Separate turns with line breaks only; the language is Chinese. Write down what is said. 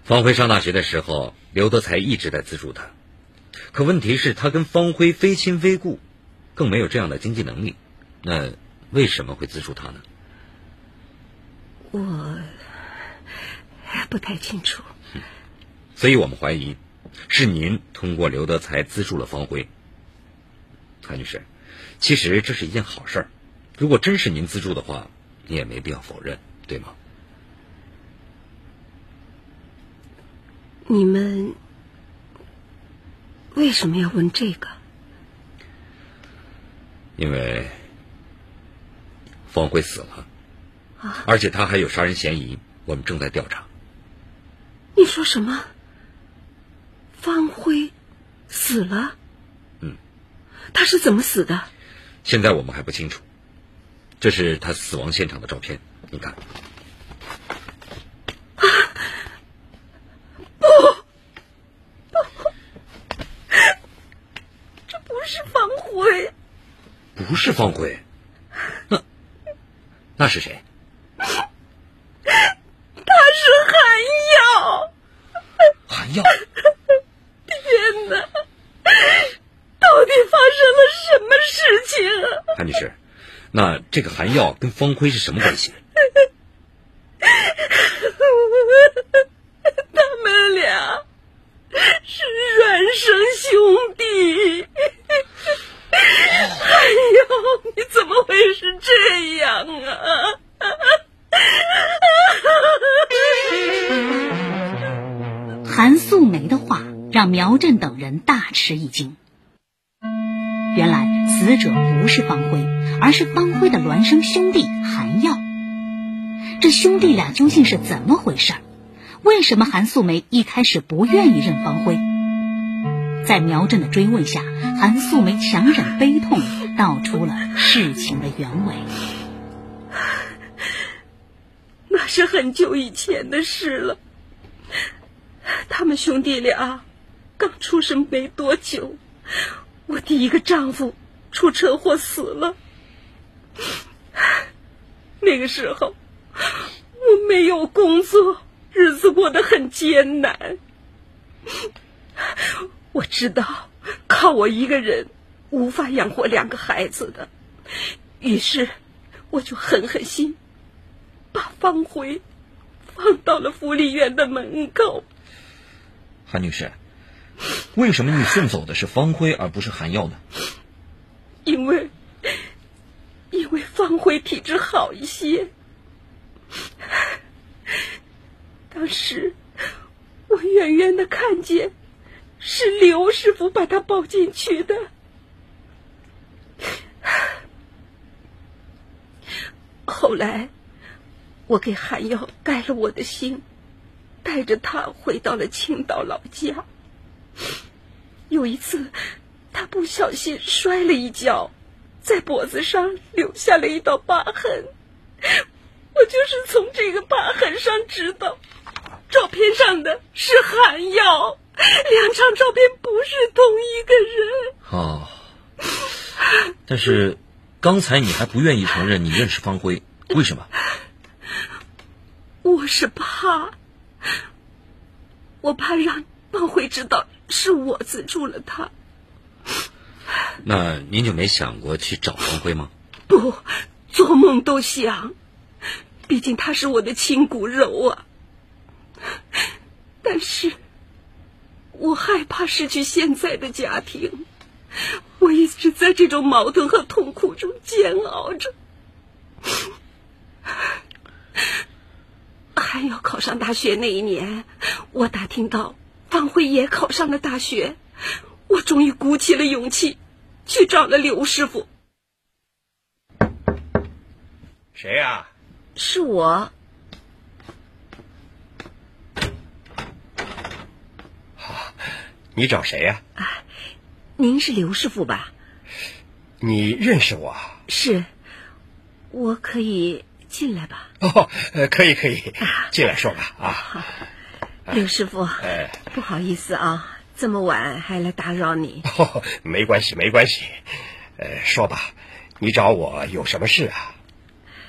方辉上大学的时候，刘德才一直在资助他，可问题是他跟方辉非亲非故，更没有这样的经济能力，那为什么会资助他呢？
我不太清楚。
所以我们怀疑是您通过刘德才资助了方辉。韩女士，其实这是一件好事儿，如果真是您资助的话，你也没必要否认，对吗？
你们为什么要问这个？
因为方辉死了，而且他还有杀人嫌疑，我们正在调查。
你说什么？方辉死了？他是怎么死的？
现在我们还不清楚，这是他死亡现场的照片，你看。
这不是方辉。
不是方辉，那是谁？
他是韩耀。
韩耀？
天哪！到底发生了什么事情？
韩女士，那这个韩耀跟方辉是什么关系？
他们俩是孪生兄弟。哎呦，你怎么会是这样啊？
韩素梅的话让苗振等人大吃一惊。原来死者不是方辉，而是方辉的孪生兄弟韩耀。这兄弟俩究竟是怎么回事？为什么韩素梅一开始不愿意认方辉？在苗振的追问下，韩素梅强忍悲痛，道出了事情的原委。
那是很久以前的事了。他们兄弟俩刚出生没多久，我第一个丈夫出车祸死了。那个时候我没有工作，日子过得很艰难。我知道靠我一个人无法养活2个孩子的，于是我就狠狠心把方辉放到了福利院的门口。
韩女士，为什么你送走的是方辉而不是韩耀呢？
因为方辉体质好一些。当时我远远的看见是刘师傅把他抱进去的。后来我给韩耀改了我的姓，带着他回到了青岛老家。有一次他不小心摔了一跤，在脖子上留下了一道疤痕。我就是从这个疤痕上知道照片上的是韩耀，2张照片不是同一个人。
但是刚才你还不愿意承认你认识方辉，为什么？
我是怕让方辉知道是我资助了他。
那您就没想过去找方辉吗？
不，做梦都想，毕竟他是我的亲骨肉啊。但是我害怕失去现在的家庭，我一直在这种矛盾和痛苦中煎熬着。还要考上大学那一年，我打听到方辉也考上了大学，我终于鼓起了勇气去找了刘师傅。
谁呀？
是我。
你找谁呀？
您是刘师傅吧？
你认识我？
是，我可以进来吧？
可以，进来说吧。
好，刘师傅，不好意思啊，这么晚还来打扰你。
没关系。说吧，你找我有什么事啊？